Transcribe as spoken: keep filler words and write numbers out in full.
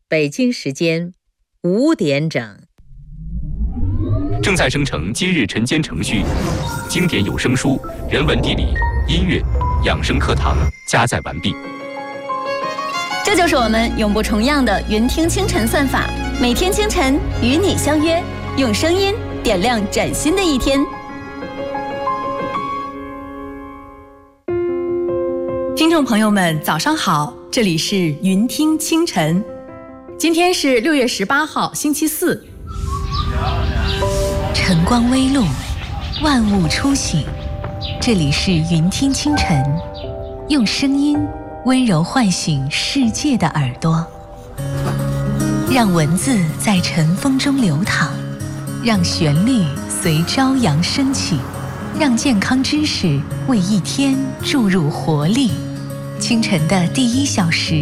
北京时间五点整。 正在生成今日晨间程序，经典有声书、人文地理、音乐、养生课堂加载完毕。 这就是我们永不重样的云听清晨算法，每天清晨与你相约，用声音点亮崭新的一天。 听众朋友们，早上好，这里是云听清晨。今天是六月十八号，星期四。 晨光微露，万物初醒。这里是云听清晨，用声音温柔唤醒世界的耳朵，让文字在晨风中流淌，让旋律随朝阳升起，让健康知识为一天注入活力。清晨的第一小时，